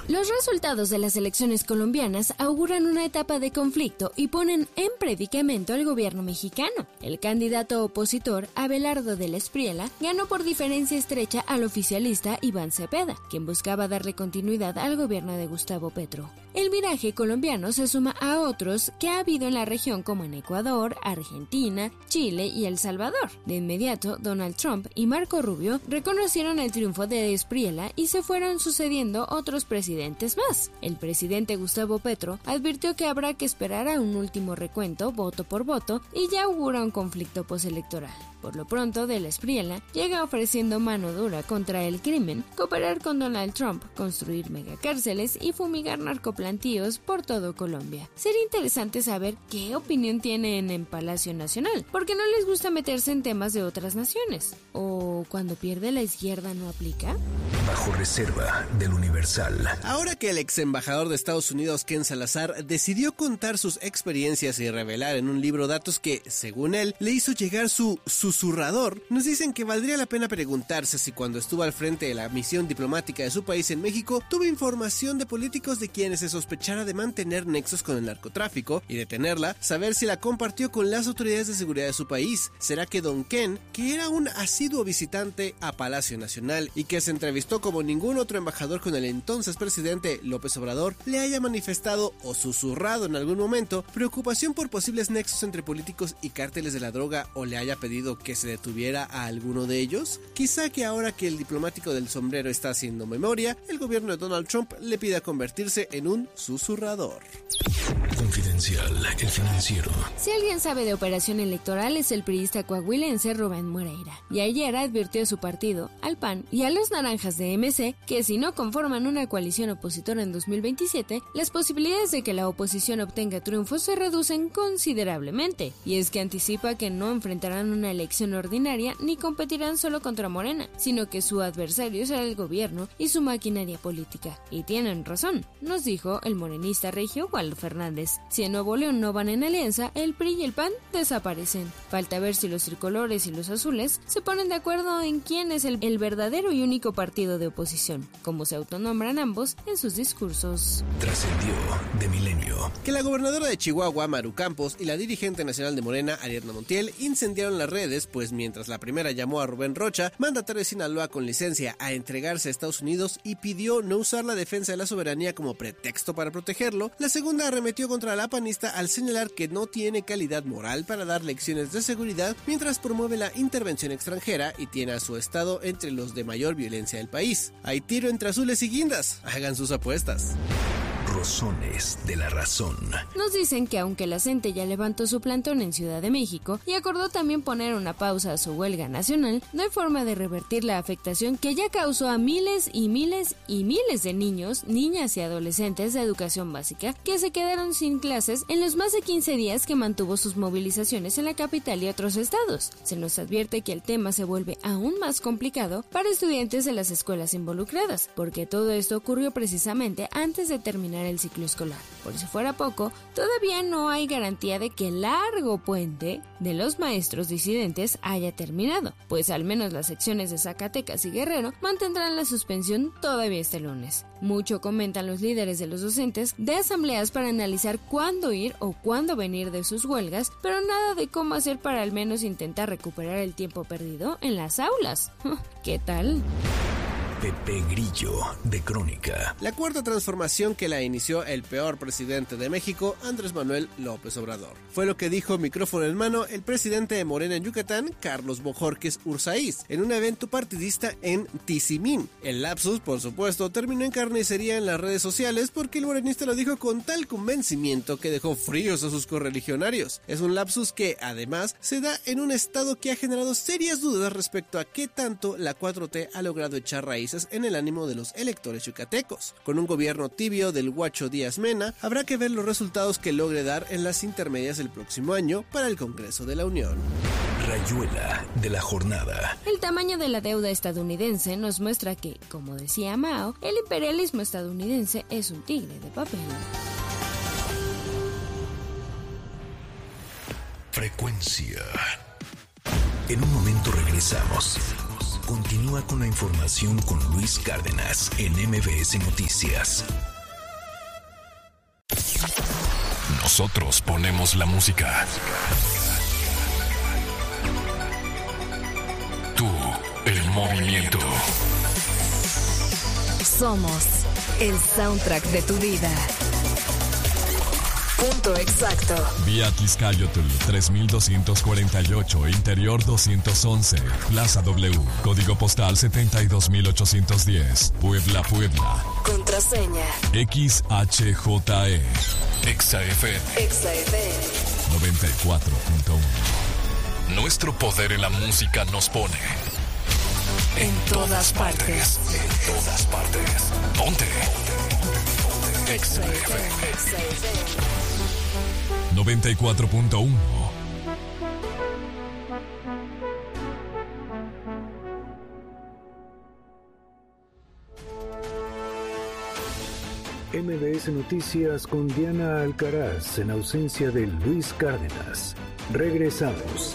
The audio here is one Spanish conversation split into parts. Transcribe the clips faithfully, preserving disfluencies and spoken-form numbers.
Los resultados de las elecciones colombianas auguran una etapa de conflicto y ponen en predicamento al gobierno mexicano. El candidato opositor, Abelardo del Espriella, ganó por diferencia estrecha al oficialista Iván Cepeda, quien buscaba darle continuidad al gobierno de Gustavo Petro. El viraje colombiano se suma a otros que ha habido en la región como en Ecuador, Argentina, Chile y El Salvador. De inmediato, Donald Trump y Marco Rubio reconocieron el triunfo de Espriella y se fueron sucediendo otros presidentes más. El presidente Gustavo Petro advirtió que habrá que esperar a un último recuento voto por voto y ya augura un conflicto postelectoral. Por lo pronto, del Espriella llega ofreciendo mano dura contra el crimen, cooperar con Donald Trump, construir megacárceles y fumigar narcoplantíos por todo Colombia. Sería interesante saber qué opinión tienen en Palacio Nacional, porque no les gusta meterse en temas de otras naciones. ¿O cuando pierde la izquierda no aplica? Bajo reserva del Universal. Ahora que el ex embajador de Estados Unidos, Ken Salazar, decidió contar sus experiencias y revelar en un libro datos que, según él, le hizo llegar su susurrador, nos dicen que valdría la pena preguntarse si cuando estuvo al frente de la misión diplomática de su país en México, tuvo información de políticos de quienes se sospechara de mantener nexos con el narcotráfico y de tenerla, saber si la compartió con las autoridades de seguridad de su país. ¿Será que Don Ken, que era un asiduo visitante a Palacio Nacional y que se entrevistó como ningún otro embajador con el entonces presidente López Obrador, le haya manifestado o susurrado en algún momento preocupación por posibles nexos entre políticos y cárteles de la droga, o le haya pedido que se detuviera a alguno de ellos? Quizá que ahora que el diplomático del sombrero está haciendo memoria, el gobierno de Donald Trump le pida convertirse en un susurrador. Confidencial, el financiero. Si alguien sabe de operación electoral es el priista coahuilense Rubén Moreira, y ayer advirtió a su partido, al P A N y a los naranjas de M C que si no conforman una coalición opositora en dos mil veintisiete, las posibilidades de que la oposición obtenga triunfos se reducen considerablemente, y es que anticipa que no enfrentarán una elección ordinaria ni competirán solo contra Morena, sino que su adversario será el gobierno y su maquinaria política. Y tienen razón, nos dijo el morenista regio Waldo Fernández. Si en Nuevo León no van en alianza, el P R I y el P A N desaparecen. Falta ver si los tricolores y los azules se ponen de acuerdo en quién es el, el verdadero y único partido de oposición, como se autonombran ambos en sus discursos. Trascendió de Milenio. Que la gobernadora de Chihuahua, Maru Campos, y la dirigente nacional de Morena, Ariadna Montiel, incendiaron las redes, pues mientras la primera llamó a Rubén Rocha, mandatario de Sinaloa con licencia, a entregarse a Estados Unidos y pidió no usar la defensa de la soberanía como pretexto para protegerlo, la segunda arremetió contra la panista al señalar que no tiene calidad moral para dar lecciones de seguridad mientras promueve la intervención extranjera y tiene a su estado entre los de mayor violencia del país. Hay tiro entre azules y guindas, hagan sus apuestas. Rosones de la razón. Nos dicen que aunque la CENTE ya levantó su plantón en Ciudad de México y acordó también poner una pausa a su huelga nacional, no hay forma de revertir la afectación que ya causó a miles y miles y miles de niños, niñas y adolescentes de educación básica que se quedaron sin clases en los más de quince días que mantuvo sus movilizaciones en la capital y otros estados. Se nos advierte que el tema se vuelve aún más complicado para estudiantes de las escuelas involucradas, porque todo esto ocurrió precisamente antes de terminar el ciclo escolar. Por si fuera poco, todavía no hay garantía de que el largo puente de los maestros disidentes haya terminado, pues al menos las secciones de Zacatecas y Guerrero mantendrán la suspensión todavía este lunes. Mucho comentan los líderes de los docentes de asambleas para analizar cuándo ir o cuándo venir de sus huelgas, pero nada de cómo hacer para al menos intentar recuperar el tiempo perdido en las aulas. ¿Qué tal? Pepe Grillo, de Crónica. La cuarta transformación que la inició el peor presidente de México, Andrés Manuel López Obrador. Fue lo que dijo micrófono en mano el presidente de Morena en Yucatán, Carlos Bojorquez Urzaiz, en un evento partidista en Tizimín. El lapsus, por supuesto, terminó en carnicería en las redes sociales porque el morenista lo dijo con tal convencimiento que dejó fríos a sus correligionarios. Es un lapsus que, además, se da en un estado que ha generado serias dudas respecto a qué tanto la cuatro T ha logrado echar raíz en el ánimo de los electores yucatecos. Con un gobierno tibio del Guacho Díaz Mena, habrá que ver los resultados que logre dar en las intermedias del próximo año para el Congreso de la Unión. Rayuela de la jornada. El tamaño de la deuda estadounidense nos muestra que, como decía Mao, el imperialismo estadounidense es un tigre de papel. Frecuencia. En un momento regresamos. Continúa con la información con Luis Cárdenas en M B S Noticias. Nosotros ponemos la música. Tú, el movimiento. Somos el soundtrack de tu vida. Punto exacto. Vía Tizcayotl tres mil doscientos cuarenta y ocho, Interior doscientos once, Plaza W, Código Postal setenta y dos mil ochocientos diez, Puebla, Puebla. Contraseña X H J E. Exa F M. Exa F M noventa y cuatro punto uno. Nuestro poder en la música nos pone en todas partes. En todas partes. Ponte. Exa F M noventa y cuatro punto uno. M B S Noticias con Diana Alcaraz en ausencia de Luis Cárdenas. Regresamos.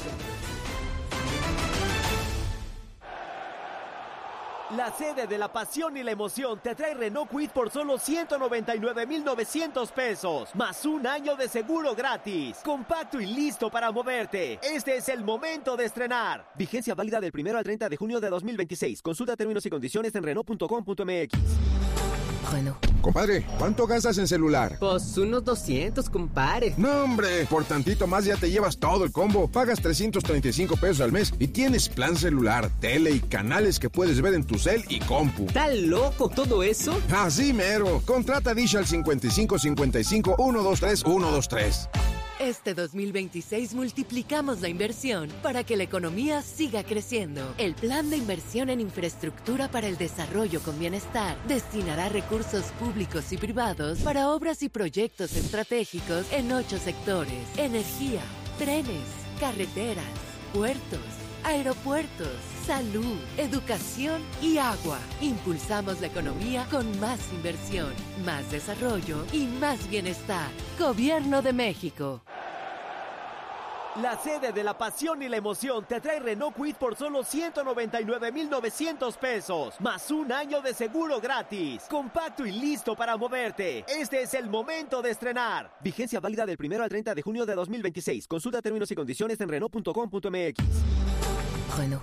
La sede de la pasión y la emoción te trae Renault Kwid por solo ciento noventa y nueve mil novecientos pesos, más un año de seguro gratis. Compacto y listo para moverte. Este es el momento de estrenar. Vigencia válida del primero al treinta de junio de dos mil veintiséis. Consulta términos y condiciones en Renault punto com punto m x. Bueno. Compadre, ¿cuánto gastas en celular? Pues unos doscientos, compadre. No, hombre, por tantito más ya te llevas todo el combo. Pagas trescientos treinta y cinco pesos al mes y tienes plan celular, tele y canales que puedes ver en tu cel y compu. ¿Está loco todo eso? Así mero. Contrata Dish al cincuenta y cinco cincuenta y cinco uno dos tres uno dos tres. Este dos mil veintiséis multiplicamos la inversión para que la economía siga creciendo. El Plan de Inversión en Infraestructura para el Desarrollo con Bienestar destinará recursos públicos y privados para obras y proyectos estratégicos en ocho sectores: energía, trenes, carreteras, puertos, aeropuertos, salud, educación y agua. Impulsamos la economía con más inversión, más desarrollo y más bienestar. Gobierno de México. La sede de la pasión y la emoción te trae Renault Kwid por solo ciento noventa y nueve mil novecientos pesos, más un año de seguro gratis. Compacto y listo para moverte. Este es el momento de estrenar. Vigencia válida del primero al treinta de junio de dos mil veintiséis. Consulta términos y condiciones en Renault punto com punto m x. Bueno.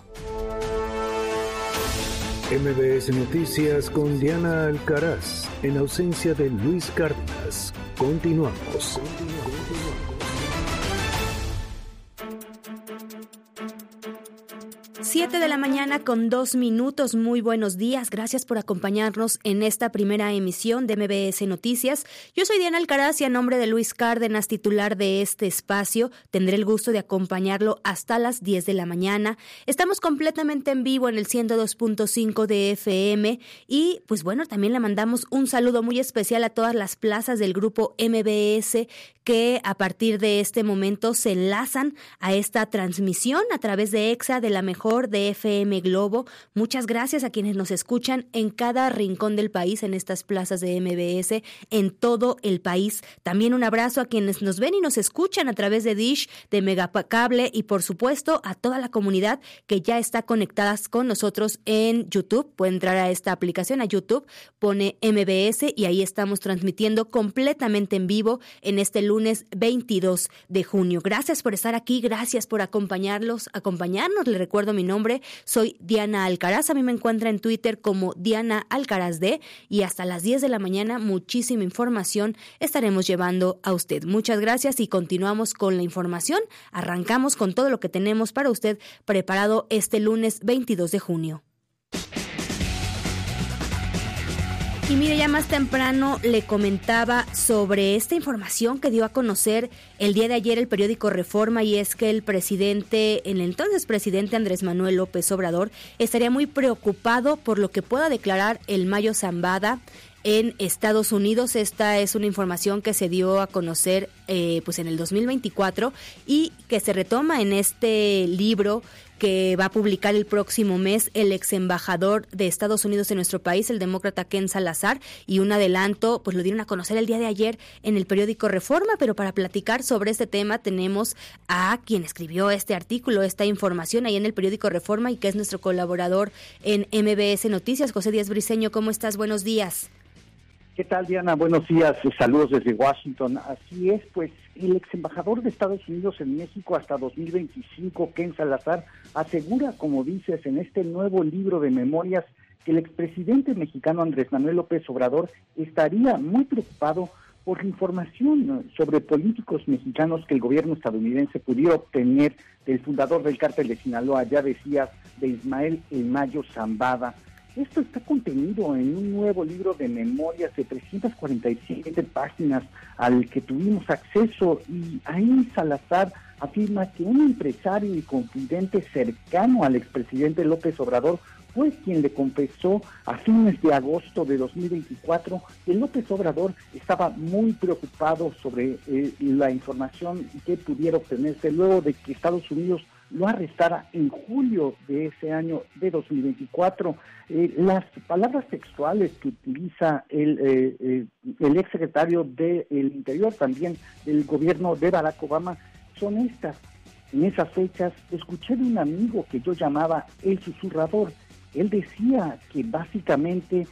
M B S Noticias con Diana Alcaraz en ausencia de Luis Cárdenas. Continuamos. Siete de la mañana con dos minutos. Muy buenos días. Gracias por acompañarnos en esta primera emisión de M B S Noticias. Yo soy Diana Alcaraz y a nombre de Luis Cárdenas, titular de este espacio, tendré el gusto de acompañarlo hasta las diez de la mañana. Estamos completamente en vivo en el ciento dos punto cinco de F M y pues bueno, también le mandamos un saludo muy especial a todas las plazas del grupo M B S que a partir de este momento se enlazan a esta transmisión a través de Exa, de la mejor de F M Globo. Muchas gracias a quienes nos escuchan en cada rincón del país, en estas plazas de M B S, en todo el país. También un abrazo a quienes nos ven y nos escuchan a través de Dish, de Megacable y por supuesto a toda la comunidad que ya está conectada con nosotros en YouTube. Puede entrar a esta aplicación, a YouTube, pone M B S y ahí estamos transmitiendo completamente en vivo en este lunes veintidós de junio. Gracias por estar aquí, gracias por acompañarlos, acompañarnos. Les recuerdo mi nombre, soy Diana Alcaraz. A mí me encuentra en Twitter como Diana Alcaraz D y hasta las diez de la mañana muchísima información estaremos llevando a usted. Muchas gracias y continuamos con la información. Arrancamos con todo lo que tenemos para usted preparado este lunes veintidós de junio. Y mire, ya más temprano le comentaba sobre esta información que dio a conocer el día de ayer el periódico Reforma, y es que el presidente, el entonces presidente Andrés Manuel López Obrador, estaría muy preocupado por lo que pueda declarar el Mayo Zambada en Estados Unidos. Esta es una información que se dio a conocer eh, pues en el dos mil veinticuatro y que se retoma en este libro que va a publicar el próximo mes el ex embajador de Estados Unidos en nuestro país, el demócrata Ken Salazar, y un adelanto, pues lo dieron a conocer el día de ayer en el periódico Reforma, pero para platicar sobre este tema tenemos a quien escribió este artículo, esta información ahí en el periódico Reforma y que es nuestro colaborador en M B S Noticias, José Díaz Briceño. ¿Cómo estás? Buenos días. ¿Qué tal, Diana? Buenos días, saludos desde Washington. Así es, pues el ex embajador de Estados Unidos en México hasta dos mil veinticinco, Ken Salazar, asegura, como dices, en este nuevo libro de memorias, que el expresidente mexicano Andrés Manuel López Obrador estaría muy preocupado por la información sobre políticos mexicanos que el gobierno estadounidense pudiera obtener del fundador del cártel de Sinaloa, ya decías, de Ismael El Mayo Zambada. Esto está contenido en un nuevo libro de memorias de trescientas cuarenta y siete páginas al que tuvimos acceso, y ahí Salazar afirma que un empresario y confidente cercano al expresidente López Obrador fue quien le confesó a fines de agosto de dos mil veinticuatro que López Obrador estaba muy preocupado sobre eh, la información que pudiera obtenerse luego de que Estados Unidos lo arrestara en julio de ese año de dos mil veinticuatro. Eh, las palabras textuales que utiliza el, eh, eh, el exsecretario del Interior, también del gobierno de Barack Obama, son estas. En esas fechas escuché de un amigo que yo llamaba el susurrador. Él decía que básicamente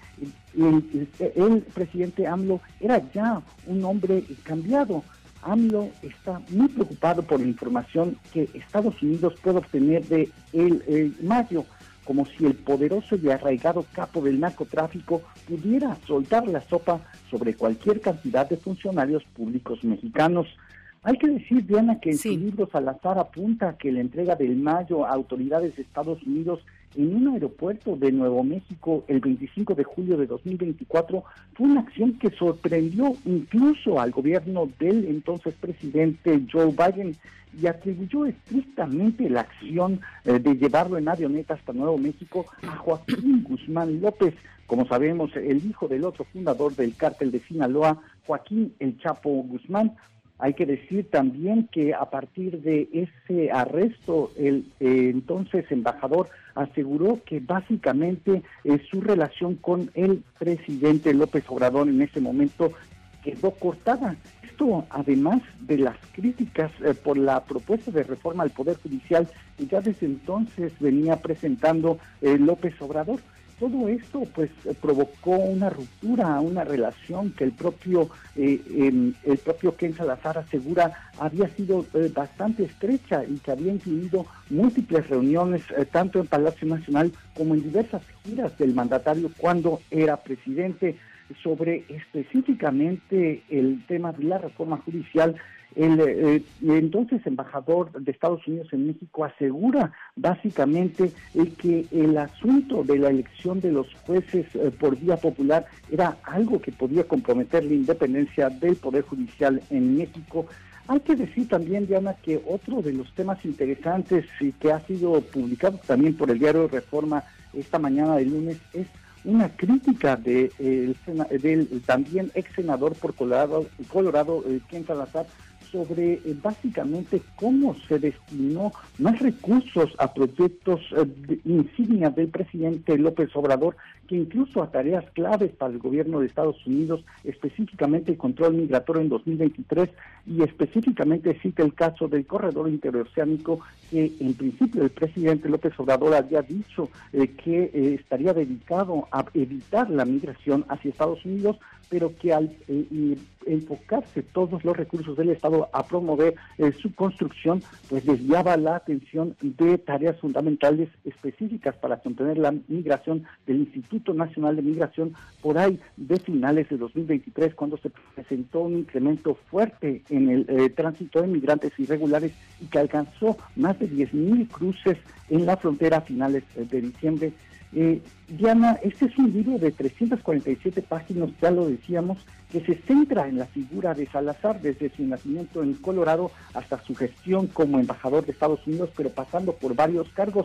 el, el, el presidente AMLO era ya un hombre cambiado. AMLO está muy preocupado por la información que Estados Unidos puede obtener de el, el Mayo, como si el poderoso y arraigado capo del narcotráfico pudiera soltar la sopa sobre cualquier cantidad de funcionarios públicos mexicanos. Hay que decir, Diana, que en sí. su libro Salazar apunta que la entrega del Mayo a autoridades de Estados Unidos en un aeropuerto de Nuevo México el veinticinco de julio de dos mil veinticuatro fue una acción que sorprendió incluso al gobierno del entonces presidente Joe Biden, y atribuyó estrictamente la acción eh, de llevarlo en avioneta hasta Nuevo México a Joaquín Guzmán López, como sabemos, el hijo del otro fundador del cártel de Sinaloa, Joaquín El Chapo Guzmán. Hay que decir también que a partir de ese arresto, el eh, entonces embajador aseguró que básicamente eh, su relación con el presidente López Obrador en ese momento quedó cortada. Esto, además de las críticas eh, por la propuesta de reforma al Poder Judicial que ya desde entonces venía presentando eh, López Obrador. Todo esto pues provocó una ruptura, una relación que el propio eh, eh, el propio Ken Salazar asegura había sido eh, bastante estrecha y que había incluido múltiples reuniones eh, tanto en Palacio Nacional como en diversas giras del mandatario cuando era presidente sobre específicamente el tema de la reforma judicial. El eh, entonces embajador de Estados Unidos en México asegura básicamente eh, que el asunto de la elección de los jueces eh, por vía popular era algo que podía comprometer la independencia del Poder Judicial en México. Hay que decir también, Diana, que otro de los temas interesantes y que ha sido publicado también por el diario Reforma esta mañana del lunes es una crítica de, eh, el, del también ex senador por Colorado, Colorado eh, Ken Salazar, sobre eh, básicamente cómo se destinó más recursos a proyectos eh, de, insignia del presidente López Obrador, que incluso a tareas claves para el gobierno de Estados Unidos, específicamente el control migratorio en dos mil veintitrés, y específicamente cita el caso del corredor interoceánico, que en principio el presidente López Obrador había dicho eh, que eh, estaría dedicado a evitar la migración hacia Estados Unidos, pero que al eh, enfocarse todos los recursos del Estado a promover eh, su construcción, pues desviaba la atención de tareas fundamentales específicas para contener la migración del Instituto Nacional de Migración por ahí de finales de dos mil veintitrés, cuando se presentó un incremento fuerte en el eh, tránsito de migrantes irregulares y que alcanzó más de diez mil cruces en la frontera a finales eh, de diciembre. Eh, Diana, este es un libro de trescientas cuarenta y siete páginas, ya lo decíamos, que se centra en la figura de Salazar desde su nacimiento en Colorado hasta su gestión como embajador de Estados Unidos, pero pasando por varios cargos.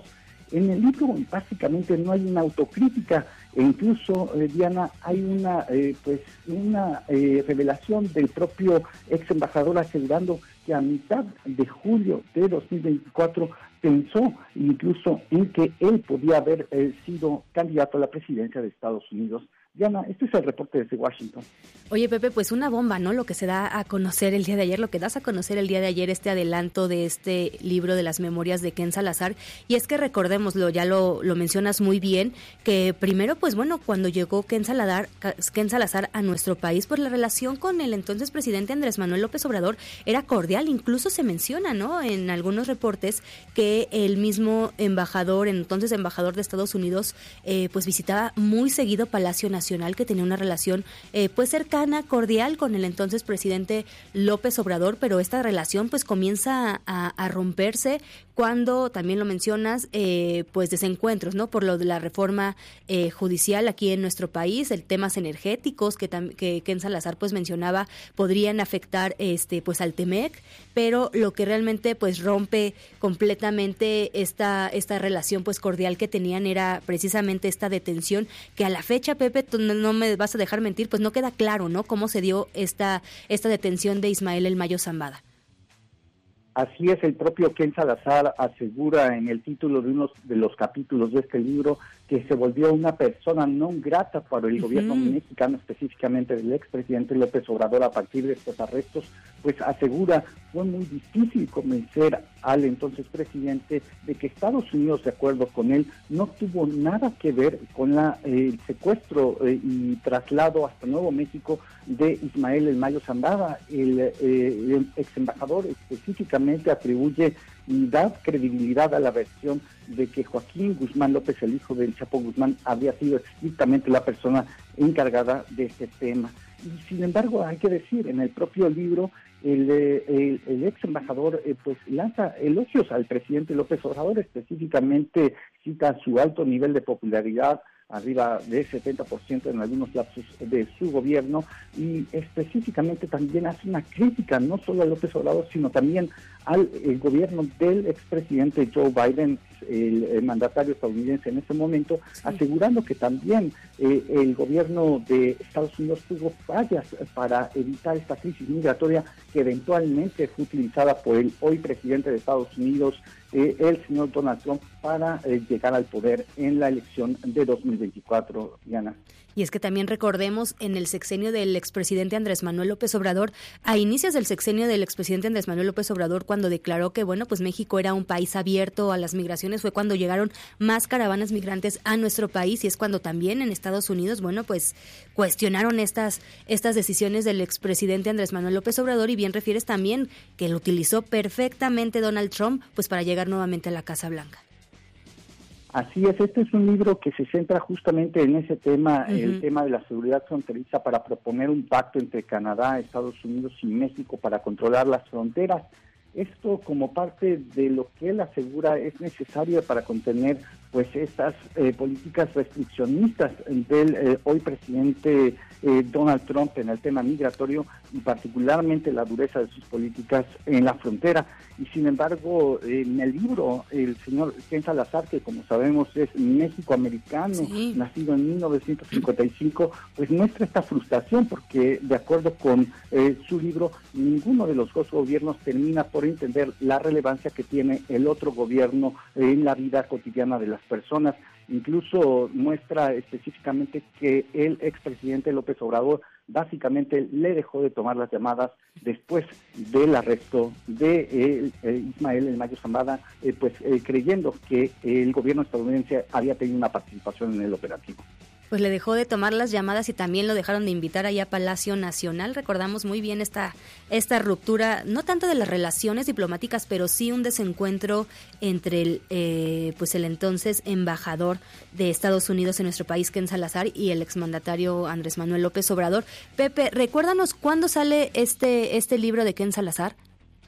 En el libro básicamente no hay una autocrítica, e incluso, eh, Diana, hay una eh, pues una eh, revelación del propio ex embajador asegurando que a mitad de julio de dos mil veinticuatro pensó incluso en que él podía haber eh, sido candidato a la presidencia de Estados Unidos. Diana, este es el reporte desde Washington. Oye, Pepe, pues una bomba, ¿no? Lo que se da a conocer el día de ayer, lo que das a conocer el día de ayer, este adelanto de este libro de las memorias de Ken Salazar. Y es que recordémoslo, ya lo, lo mencionas muy bien, que primero, pues bueno, cuando llegó Ken Salazar, Ken Salazar a nuestro país, pues la relación con el entonces presidente Andrés Manuel López Obrador era cordial. Incluso se menciona, ¿no?, en algunos reportes que el mismo embajador, entonces embajador de Estados Unidos, eh, pues visitaba muy seguido Palacio Nacional, que tenía una relación eh, pues cercana, cordial con el entonces presidente López Obrador, pero esta relación pues comienza a, a romperse cuando, también lo mencionas, eh, pues desencuentros, ¿no?, por lo de la reforma eh, judicial aquí en nuestro país, el temas energéticos que, tam- que Ken Salazar pues mencionaba podrían afectar este pues al Temec, pero lo que realmente pues rompe completamente esta, esta relación pues cordial que tenían era precisamente esta detención que a la fecha, Pepe, tú no me vas a dejar mentir, pues no queda claro, ¿no?, cómo se dio esta, esta detención de Ismael El Mayo Zambada. Así es, el propio Ken Salazar asegura en el título de uno de los capítulos de este libro que se volvió una persona no grata para el uh-huh. gobierno mexicano, específicamente del expresidente López Obrador, a partir de estos arrestos. Pues asegura, fue muy difícil convencer al entonces presidente de que Estados Unidos, de acuerdo con él, no tuvo nada que ver con la, eh, el secuestro eh, y traslado hasta Nuevo México de Ismael El Mayo Zambada. El, eh, el ex embajador específicamente atribuye y da credibilidad a la versión de que Joaquín Guzmán López, el hijo del Chapo Guzmán, había sido estrictamente la persona encargada de este tema. Y sin embargo, hay que decir, en el propio libro, el, el, el ex embajador eh, pues lanza elogios al presidente López Obrador, específicamente cita su alto nivel de popularidad, arriba de setenta por ciento en algunos lapsos de su gobierno, y específicamente también hace una crítica no solo a López Obrador, sino también al el gobierno del expresidente Joe Biden, el, el mandatario estadounidense en ese momento, sí. asegurando que también eh, el gobierno de Estados Unidos tuvo fallas para evitar esta crisis migratoria que eventualmente fue utilizada por el hoy presidente de Estados Unidos, eh, el señor Donald Trump, para eh, llegar al poder en la elección de dos mil veinticuatro, Diana. Y es que también recordemos, en el sexenio del expresidente Andrés Manuel López Obrador, a inicios del sexenio del expresidente Andrés Manuel López Obrador, cuando declaró que, bueno, pues México era un país abierto a las migraciones, fue cuando llegaron más caravanas migrantes a nuestro país, y es cuando también en Estados Unidos, bueno, pues cuestionaron estas, estas decisiones del expresidente Andrés Manuel López Obrador, y bien refieres también que lo utilizó perfectamente Donald Trump, pues para llegar nuevamente a la Casa Blanca. Así es, este es un libro que se centra justamente en ese tema, uh-huh. el tema de la seguridad fronteriza, para proponer un pacto entre Canadá, Estados Unidos y México para controlar las fronteras. Esto como parte de lo que él asegura es necesario para contener pues estas eh, políticas restriccionistas del eh, hoy presidente eh, Donald Trump en el tema migratorio, y particularmente la dureza de sus políticas en la frontera. Y sin embargo, en el libro, el señor Ken Salazar, que como sabemos es méxico-americano, sí. nacido en mil novecientos cincuenta y cinco, pues muestra esta frustración porque, de acuerdo con eh, su libro, ninguno de los dos gobiernos termina por entender la relevancia que tiene el otro gobierno en la vida cotidiana de las personas. Incluso muestra específicamente que el expresidente López Obrador básicamente le dejó de tomar las llamadas después del arresto de eh, eh, Ismael El Mayo Zambada, eh, pues eh, creyendo que el gobierno estadounidense había tenido una participación en el operativo. Pues le dejó de tomar las llamadas y también lo dejaron de invitar allá a Palacio Nacional. Recordamos muy bien esta esta ruptura, no tanto de las relaciones diplomáticas, pero sí un desencuentro entre el eh, pues el entonces embajador de Estados Unidos en nuestro país, Ken Salazar, y el exmandatario Andrés Manuel López Obrador. Pepe, recuérdanos cuándo sale este este libro de Ken Salazar.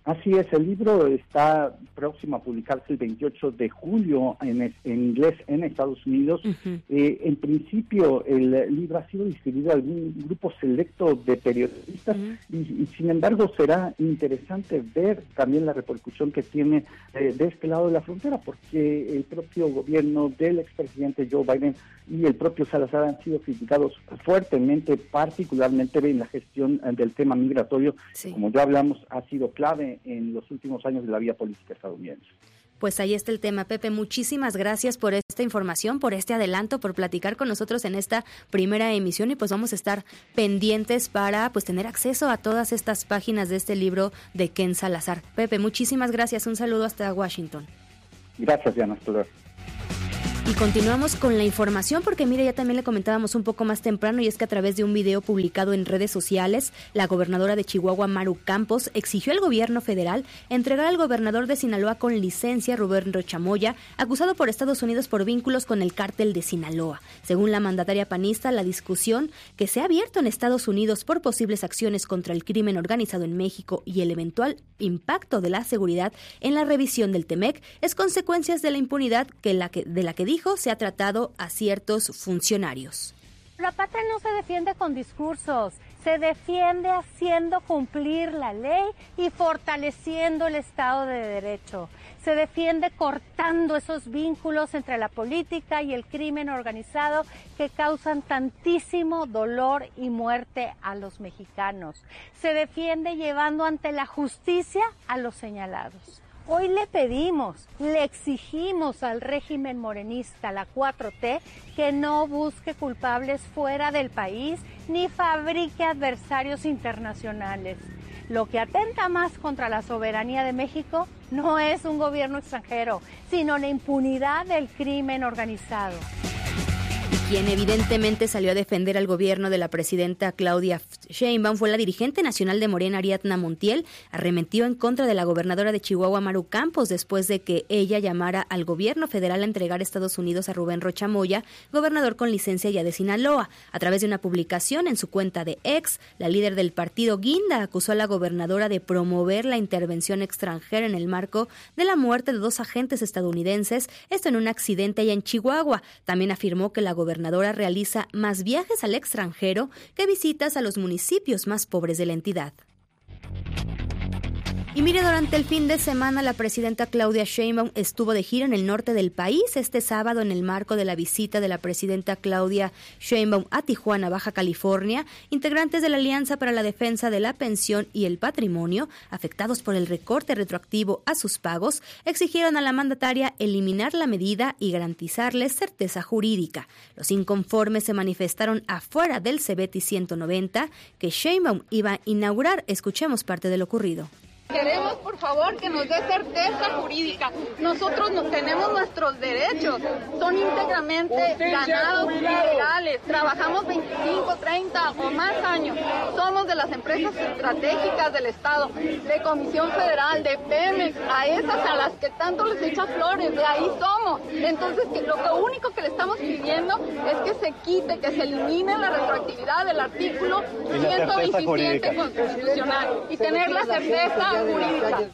Así es, el libro está próximo a publicarse el veintiocho de julio en, en inglés en Estados Unidos. Uh-huh. Eh, en principio, el libro ha sido distribuido a algún grupo selecto de periodistas uh-huh. y, y, sin embargo, será interesante ver también la repercusión que tiene eh, de este lado de la frontera, porque el propio gobierno del expresidente Joe Biden y el propio Salazar han sido criticados fuertemente, particularmente en la gestión del tema migratorio, sí. como ya hablamos, ha sido clave en los últimos años de la vida política estadounidense. Pues ahí está el tema, Pepe. Muchísimas gracias por esta información, por este adelanto, por platicar con nosotros en esta primera emisión, y pues vamos a estar pendientes para pues tener acceso a todas estas páginas de este libro de Ken Salazar. Pepe, muchísimas gracias. Un saludo hasta Washington. Gracias, Diana. Hasta luego. Y continuamos con la información porque, mire, ya también le comentábamos un poco más temprano, y es que a través de un video publicado en redes sociales, la gobernadora de Chihuahua, Maru Campos, exigió al gobierno federal entregar al gobernador de Sinaloa con licencia, Rubén Rochamoya, acusado por Estados Unidos por vínculos con el cártel de Sinaloa. Según la mandataria panista, la discusión que se ha abierto en Estados Unidos por posibles acciones contra el crimen organizado en México y el eventual impacto de la seguridad en la revisión del Temec es consecuencias de la impunidad que la que, de la que dijo se ha tratado a ciertos funcionarios. La patria no se defiende con discursos, se defiende haciendo cumplir la ley y fortaleciendo el Estado de Derecho. Se defiende cortando esos vínculos entre la política y el crimen organizado que causan tantísimo dolor y muerte a los mexicanos. Se defiende llevando ante la justicia a los señalados. Hoy le pedimos, le exigimos al régimen morenista, la cuatro T, que no busque culpables fuera del país ni fabrique adversarios internacionales. Lo que atenta más contra la soberanía de México no es un gobierno extranjero, sino la impunidad del crimen organizado. Quien evidentemente salió a defender al gobierno de la presidenta Claudia Sheinbaum fue la dirigente nacional de Morena, Ariadna Montiel. Arremetió en contra de la gobernadora de Chihuahua, Maru Campos, después de que ella llamara al gobierno federal a entregar a Estados Unidos a Rubén Rochamoya, gobernador con licencia ya de Sinaloa. A través de una publicación en su cuenta de X, la líder del partido Guinda acusó a la gobernadora de promover la intervención extranjera en el marco de la muerte de dos agentes estadounidenses, esto en un accidente allá en Chihuahua. También afirmó que la gobernadora gobernadora realiza más viajes al extranjero que visitas a los municipios más pobres de la entidad. Y mire, durante el fin de semana la presidenta Claudia Sheinbaum estuvo de gira en el norte del país. Este sábado, en el marco de la visita de la presidenta Claudia Sheinbaum a Tijuana, Baja California, integrantes de la Alianza para la Defensa de la Pensión y el Patrimonio, afectados por el recorte retroactivo a sus pagos, exigieron a la mandataria eliminar la medida y garantizarles certeza jurídica. Los inconformes se manifestaron afuera del Cebeti ciento noventa que Sheinbaum iba a inaugurar. Escuchemos parte de lo ocurrido. Queremos, por favor, que nos dé certeza jurídica. Nosotros no tenemos nuestros derechos. Son íntegramente ganados legales. Trabajamos veinticinco, treinta o más años. Somos de las empresas estratégicas del Estado, de Comisión Federal, de Pemex, a esas a las que tanto les echa flores, de ahí somos. Entonces, que lo, lo único que le estamos pidiendo es que se quite, que se elimine la retroactividad del artículo ciento veintisiete constitucional y tener la certeza jurídica.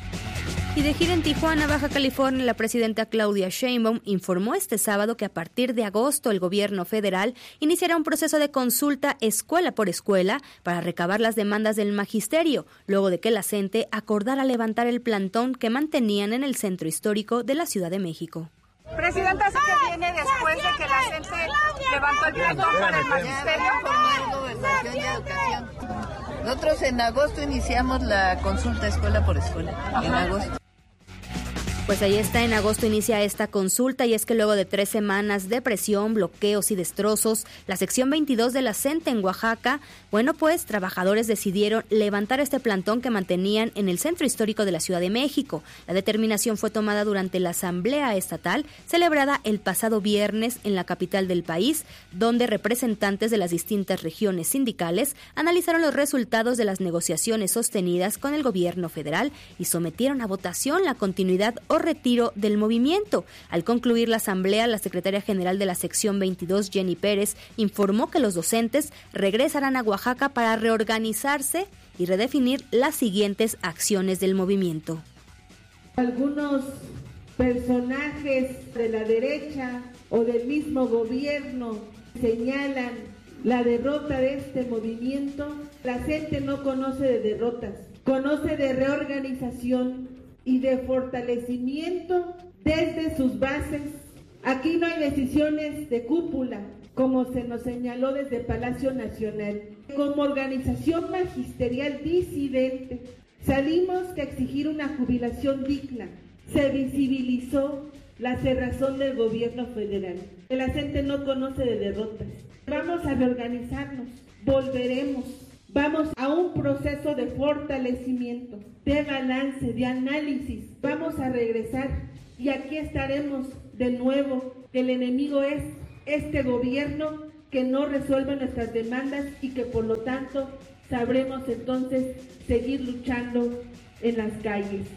Y de gira en Tijuana, Baja California, la presidenta Claudia Sheinbaum informó este sábado que a partir de agosto el gobierno federal iniciará un proceso de consulta escuela por escuela para recabar las demandas del magisterio, luego de que la C E N T E acordara levantar el plantón que mantenían en el centro histórico de la Ciudad de México. Presidenta, ¿eso que viene después de que la C E N T E levantó el plantón para el magisterio? Gobernación y Educación. Nosotros en agosto iniciamos la consulta escuela por escuela. Ajá. En agosto. Pues ahí está, en agosto inicia esta consulta, y es que luego de tres semanas de presión, bloqueos y destrozos, la sección veintidós de la C E N T E en Oaxaca, bueno, pues trabajadores decidieron levantar este plantón que mantenían en el centro histórico de la Ciudad de México. La determinación fue tomada durante la Asamblea Estatal, celebrada el pasado viernes en la capital del país, donde representantes de las distintas regiones sindicales analizaron los resultados de las negociaciones sostenidas con el gobierno federal y sometieron a votación la continuidad o retiro del movimiento. Al concluir la asamblea, la secretaria general de la sección veintidós, Jenny Pérez, informó que los docentes regresarán a Oaxaca para reorganizarse y redefinir las siguientes acciones del movimiento. Algunos personajes de la derecha o del mismo gobierno señalan la derrota de este movimiento. La gente no conoce de derrotas, conoce de reorganización y de fortalecimiento desde sus bases. Aquí no hay decisiones de cúpula, como se nos señaló desde Palacio Nacional. Como organización magisterial disidente, salimos a exigir una jubilación digna. Se visibilizó la cerrazón del gobierno federal. La gente no conoce de derrotas. Vamos a reorganizarnos, volveremos, vamos a un proceso de fortalecimiento, de balance, de análisis. Vamos a regresar y aquí estaremos de nuevo. El enemigo es este gobierno que no resuelve nuestras demandas y que por lo tanto sabremos entonces seguir luchando en las calles.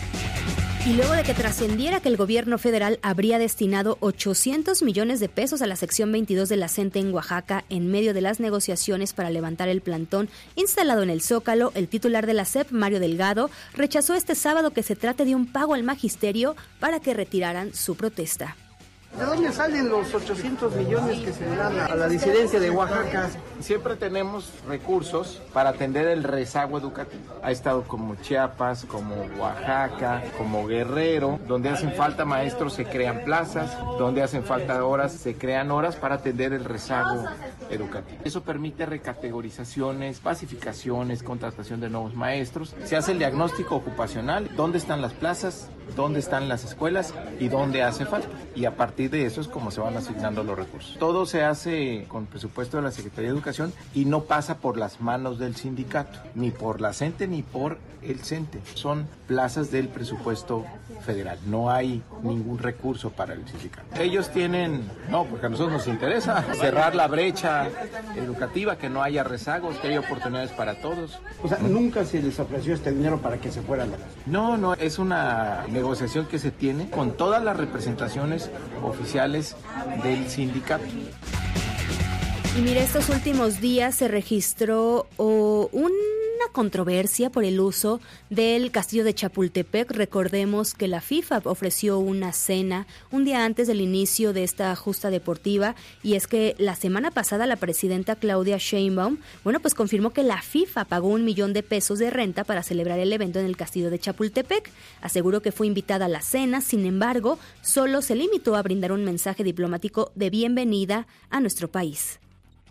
Y luego de que trascendiera que el gobierno federal habría destinado ochocientos millones de pesos a la sección veintidós de la CENTE en Oaxaca en medio de las negociaciones para levantar el plantón instalado en el Zócalo, el titular de la S E P, Mario Delgado, rechazó este sábado que se trate de un pago al magisterio para que retiraran su protesta. ¿De dónde salen los ochocientos millones que se dan a la disidencia de Oaxaca? Siempre tenemos recursos para atender el rezago educativo. Ha estado como Chiapas, como Oaxaca, como Guerrero, donde hacen falta maestros se crean plazas, donde hacen falta horas se crean horas para atender el rezago educativo. Eso permite recategorizaciones, pacificaciones, contratación de nuevos maestros. Se hace el diagnóstico ocupacional, dónde están las plazas, dónde están las escuelas y dónde hace falta. Y a partir de eso es como se van asignando los recursos. Todo se hace con presupuesto de la Secretaría de Educación y no pasa por las manos del sindicato, ni por la CENTE ni por el CENTE. Son plazas del presupuesto federal. No hay ningún recurso para el sindicato. Ellos tienen, no, porque a nosotros nos interesa cerrar la brecha educativa, que no haya rezagos, que haya oportunidades para todos. O sea, nunca se les ofreció este dinero para que se fueran. No, no, es una negociación que se tiene con todas las representaciones oficiales del sindicato. Y mire, estos últimos días se registró oh, una controversia por el uso del castillo de Chapultepec. Recordemos que la FIFA ofreció una cena un día antes del inicio de esta justa deportiva, y es que la semana pasada la presidenta Claudia Sheinbaum, bueno, pues confirmó que la FIFA pagó un millón de pesos de renta para celebrar el evento en el castillo de Chapultepec. Aseguró que fue invitada a la cena, sin embargo, solo se limitó a brindar un mensaje diplomático de bienvenida a nuestro país.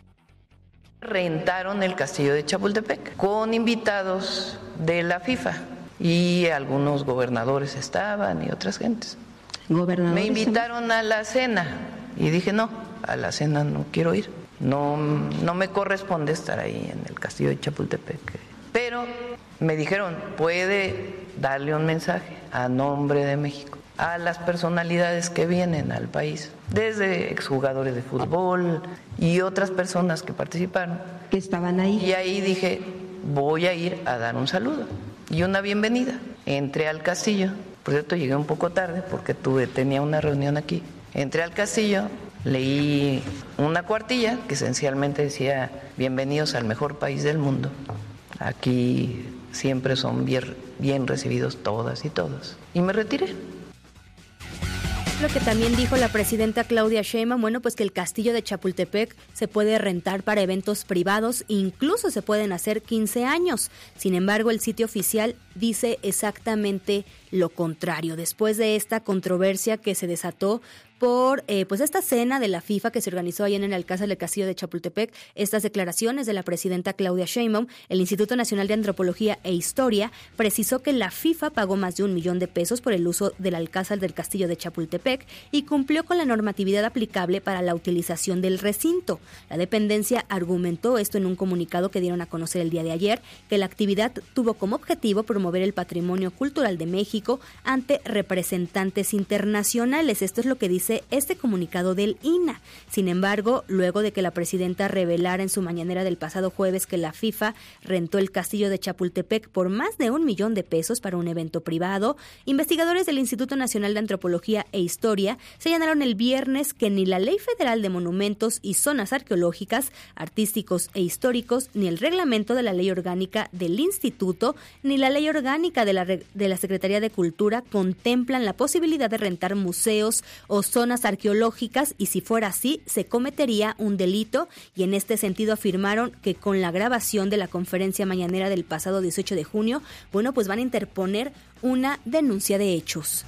Rentaron el castillo de Chapultepec con invitados de la FIFA y algunos gobernadores estaban y otras gentes. Me invitaron a la cena y dije no, a la cena no quiero ir, no, no me corresponde estar ahí en el castillo de Chapultepec. Pero me dijeron, puede darle un mensaje a nombre de México a las personalidades que vienen al país, desde exjugadores de fútbol y otras personas que participaron. Que estaban ahí. Y ahí dije, voy a ir a dar un saludo y una bienvenida. Entré al castillo, por cierto llegué un poco tarde porque tuve, tenía una reunión aquí. Entré al castillo, leí una cuartilla que esencialmente decía, bienvenidos al mejor país del mundo. Aquí siempre son bien, bien recibidos todas y todos. Y me retiré. Lo que también dijo la presidenta Claudia Sheinbaum, bueno, pues que el castillo de Chapultepec se puede rentar para eventos privados, incluso se pueden hacer quince años. Sin embargo, el sitio oficial dice exactamente lo contrario. Después de esta controversia que se desató por eh, pues esta cena de la FIFA que se organizó allá en el Alcázar del Castillo de Chapultepec, estas declaraciones de la presidenta Claudia Sheinbaum, el Instituto Nacional de Antropología e Historia precisó que la FIFA pagó más de un millón de pesos por el uso del Alcázar del Castillo de Chapultepec y cumplió con la normatividad aplicable para la utilización del recinto. La dependencia argumentó esto en un comunicado que dieron a conocer el día de ayer, que la actividad tuvo como objetivo promover el patrimonio cultural de México ante representantes internacionales. Esto es lo que dice dice este comunicado del I N A. Sin embargo, luego de que la presidenta revelara en su mañanera del pasado jueves que la FIFA rentó el castillo de Chapultepec por más de un millón de pesos para un evento privado, investigadores del Instituto Nacional de Antropología e Historia señalaron el viernes que ni la Ley Federal de Monumentos y Zonas Arqueológicas, Artísticos e Históricos, ni el reglamento de la Ley Orgánica del Instituto, ni la Ley Orgánica de la, de la Secretaría de Cultura contemplan la posibilidad de rentar museos o zonas arqueológicas, y si fuera así, se cometería un delito, y en este sentido afirmaron que con la grabación de la conferencia mañanera del pasado dieciocho de junio, bueno, pues van a interponer una denuncia de hechos.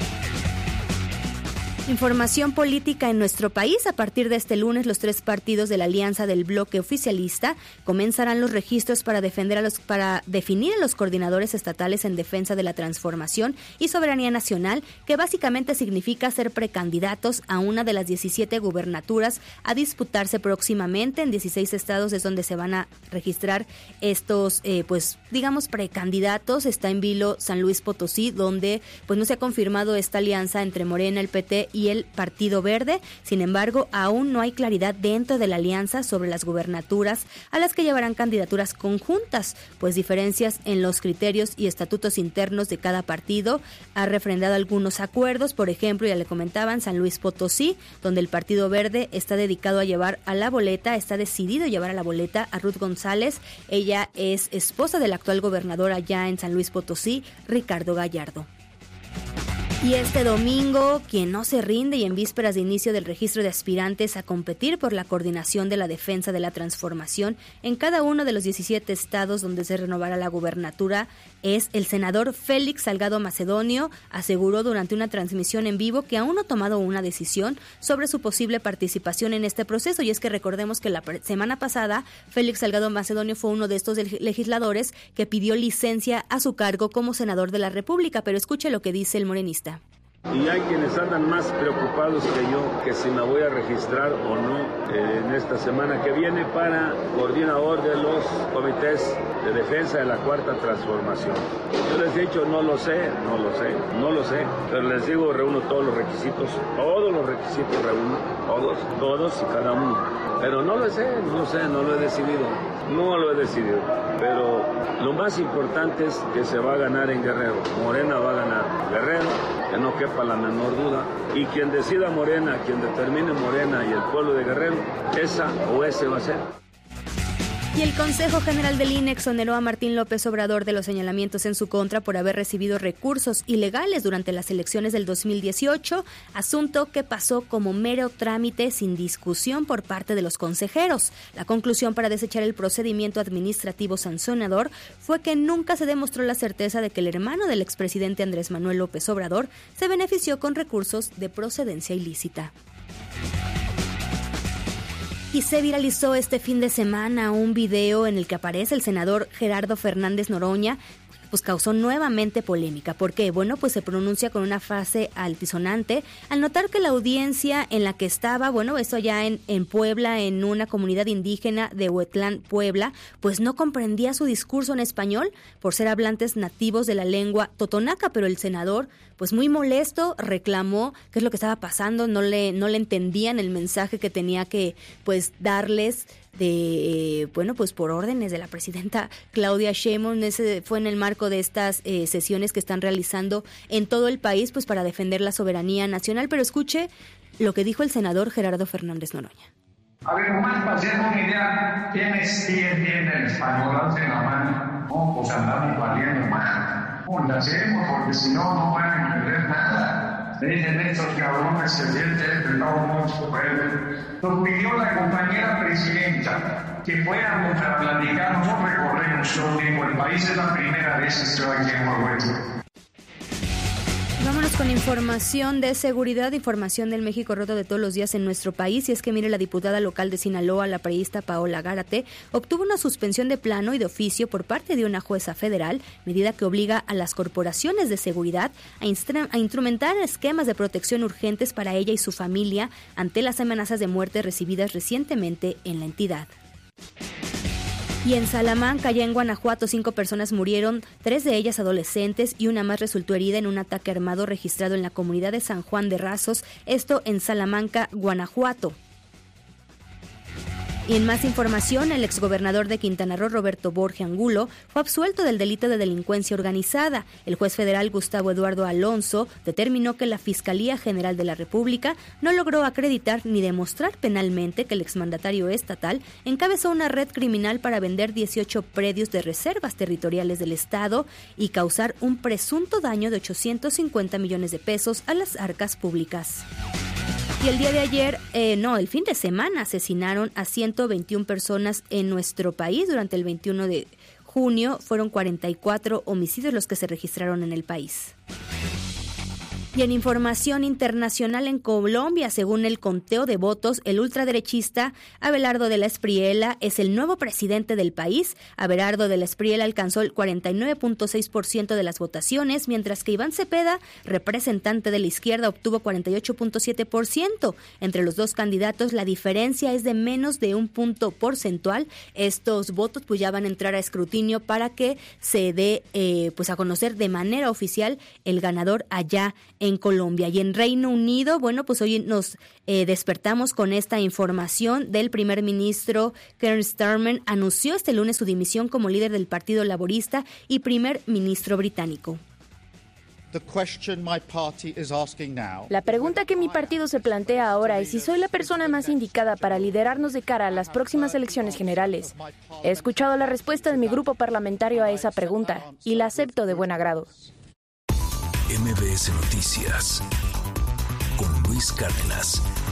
Información política en nuestro país. A partir de este lunes, los tres partidos de la alianza del bloque oficialista comenzarán los registros para defender a los para definir a los coordinadores estatales en defensa de la transformación y soberanía nacional, que básicamente significa ser precandidatos a una de las diecisiete gubernaturas a disputarse próximamente en dieciséis estados, es donde se van a registrar estos, eh, pues digamos, precandidatos. Está en vilo San Luis Potosí, donde pues no se ha confirmado esta alianza entre Morena, el P T y el Partido Verde. Sin embargo, aún no hay claridad dentro de la alianza sobre las gubernaturas a las que llevarán candidaturas conjuntas, pues diferencias en los criterios y estatutos internos de cada partido ha refrendado algunos acuerdos. Por ejemplo, ya le comentaban, San Luis Potosí, donde el Partido Verde está dedicado a llevar a la boleta, está decidido a llevar a la boleta a Ruth González. Ella es esposa del actual gobernador allá en San Luis Potosí, Ricardo Gallardo. Y este domingo, quien no se rinde y en vísperas de inicio del registro de aspirantes a competir por la coordinación de la defensa de la transformación en cada uno de los diecisiete estados donde se renovará la gubernatura, es el senador Félix Salgado Macedonio. Aseguró durante una transmisión en vivo que aún no ha tomado una decisión sobre su posible participación en este proceso. Y es que recordemos que la semana pasada Félix Salgado Macedonio fue uno de estos legisladores que pidió licencia a su cargo como senador de la República. Pero escuche lo que dice el morenista. Y hay quienes andan más preocupados que yo, que si me voy a registrar o no eh, en esta semana que viene para coordinador de los comités de defensa de la Cuarta Transformación. Yo les he dicho, no lo sé, no lo sé, no lo sé, pero les digo, reúno todos los requisitos, todos los requisitos reúno, todos, todos y cada uno. Pero no lo sé, no lo sé, no lo he decidido, no lo he decidido. Pero lo más importante es que se va a ganar en Guerrero. Morena va a ganar Guerrero, que no quepa la menor duda. Y quien decida Morena, quien determine Morena y el pueblo de Guerrero, esa o ese va a ser. Y el Consejo General del I N E exoneró a Martín López Obrador de los señalamientos en su contra por haber recibido recursos ilegales durante las elecciones del dos mil dieciocho, asunto que pasó como mero trámite sin discusión por parte de los consejeros. La conclusión para desechar el procedimiento administrativo sancionador fue que nunca se demostró la certeza de que el hermano del expresidente Andrés Manuel López Obrador se benefició con recursos de procedencia ilícita. Y se viralizó este fin de semana un video en el que aparece el senador Gerardo Fernández Noroña, pues causó nuevamente polémica. ¿Por qué? Bueno, pues se pronuncia con una frase altisonante al notar que la audiencia en la que estaba, bueno, esto allá en, en Puebla, en una comunidad indígena de Huetlán, Puebla, pues no comprendía su discurso en español por ser hablantes nativos de la lengua totonaca, pero el senador, pues muy molesto, reclamó qué es lo que estaba pasando, no le, no le entendían el mensaje que tenía que, pues, darles de, bueno, pues por órdenes de la presidenta Claudia Sheinbaum. Ese fue en el marco de estas eh, sesiones que están realizando en todo el país, pues para defender la soberanía nacional. Pero escuche lo que dijo el senador Gerardo Fernández Noroña. A ver, nomás para hacer una idea, ¿quiénes sí entienden español? Alcen la mano. No, pues andamos valiendo más. ¿Cómo lo hacemos? Porque si no, no van a entender nada. Le dicen estos cabrones se sienten de todo mundo. Nos pidió la compañera presidenta que fuéramos a platicar, nosotros recorremos todo el tiempo el país, es la primera vez que estoy aquí en Huehuetlán. Vámonos con información de seguridad, información del México roto de todos los días en nuestro país. Y es que, mire, la diputada local de Sinaloa, la priista Paola Gárate, obtuvo una suspensión de plano y de oficio por parte de una jueza federal, medida que obliga a las corporaciones de seguridad a, instru- a instrumentar esquemas de protección urgentes para ella y su familia ante las amenazas de muerte recibidas recientemente en la entidad. Y en Salamanca, ya en Guanajuato, cinco personas murieron, tres de ellas adolescentes y una más resultó herida en un ataque armado registrado en la comunidad de San Juan de Razos, esto en Salamanca, Guanajuato. Y en más información, el exgobernador de Quintana Roo, Roberto Borge Angulo, fue absuelto del delito de delincuencia organizada. El juez federal Gustavo Eduardo Alonso determinó que la Fiscalía General de la República no logró acreditar ni demostrar penalmente que el exmandatario estatal encabezó una red criminal para vender dieciocho predios de reservas territoriales del Estado y causar un presunto daño de ochocientos cincuenta millones de pesos a las arcas públicas. Y el día de ayer, eh, no, el fin de semana asesinaron a ciento veintiuna personas en nuestro país. Durante el veintiuno de junio fueron cuarenta y cuatro homicidios los que se registraron en el país. Y en información internacional, en Colombia, según el conteo de votos, el ultraderechista Abelardo de la Espriella es el nuevo presidente del país. Abelardo de la Espriella alcanzó el cuarenta y nueve punto seis por ciento de las votaciones, mientras que Iván Cepeda, representante de la izquierda, obtuvo cuarenta y ocho punto siete por ciento. Entre los dos candidatos, la diferencia es de menos de un punto porcentual. Estos votos pues ya van a entrar a escrutinio para que se dé eh, pues a conocer de manera oficial el ganador allá en Colombia. Y en Reino Unido, bueno, pues hoy nos eh, despertamos con esta información del primer ministro Keir Starmer. Anunció este lunes su dimisión como líder del Partido Laborista y primer ministro británico. La pregunta que mi partido se plantea ahora es si soy la persona más indicada para liderarnos de cara a las próximas elecciones generales. He escuchado la respuesta de mi grupo parlamentario a esa pregunta y la acepto de buen agrado. M B S Noticias con Luis Cárdenas.